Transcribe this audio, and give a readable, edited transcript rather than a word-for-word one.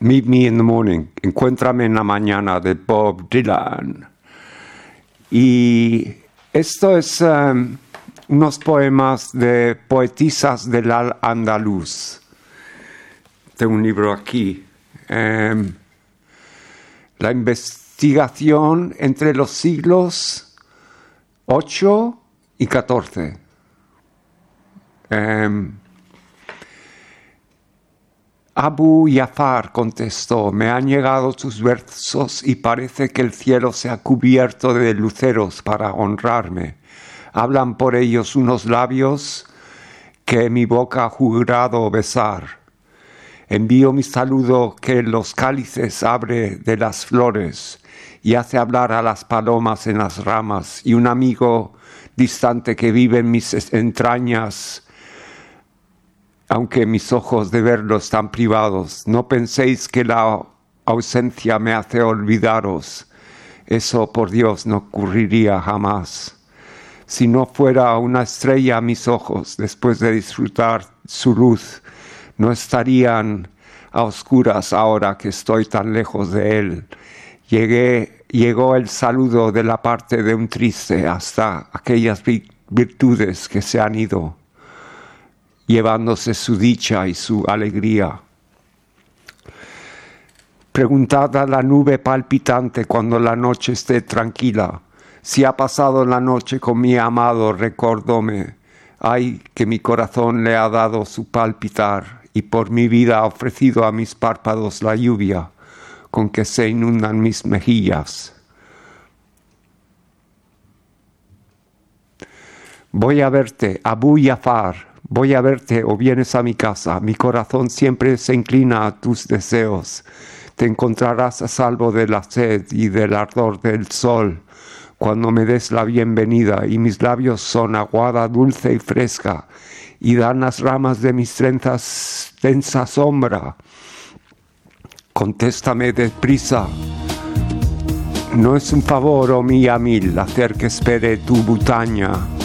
Meet Me in the Morning, Encuéntrame en la Mañana, de Bob Dylan. Y esto es unos poemas de poetisas del Al-Andalus. Tengo un libro aquí. La investigación entre los siglos 8 y 14. Abu Jafar contestó: me han llegado tus versos y parece que el cielo se ha cubierto de luceros para honrarme. Hablan por ellos unos labios que mi boca ha jurado besar. Envío mi saludo que los cálices abre de las flores y hace hablar a las palomas en las ramas, y un amigo distante que vive en mis entrañas, aunque mis ojos de verlo están privados. No penséis que la ausencia me hace olvidaros. Eso, por Dios, no ocurriría jamás. Si no fuera una estrella a mis ojos, después de disfrutar su luz, no estarían a oscuras ahora que estoy tan lejos de él. Llegó el saludo de la parte de un triste hasta aquellas virtudes que se han ido, llevándose su dicha y su alegría. Preguntad a la nube palpitante cuando la noche esté tranquila, si ha pasado la noche con mi amado, recordóme. Ay, que mi corazón le ha dado su palpitar, y por mi vida ha ofrecido a mis párpados la lluvia con que se inundan mis mejillas. Voy a verte, Abu Jafar, voy a verte o vienes a mi casa. Mi corazón siempre se inclina a tus deseos. Te encontrarás a salvo de la sed y del ardor del sol cuando me des la bienvenida, y mis labios son aguada dulce y fresca, y dan las ramas de mis trenzas densa sombra. Contéstame deprisa. No es un favor, oh mi Yamil, hacer que espere tu butaña.